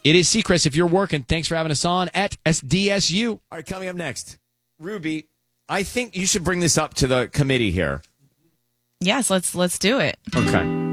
It is Seacrest. If you're working, thanks for having us on at SDSU. All right, coming up next, Ruby, I think you should bring this up to the committee here. Yes, let's do it. Okay.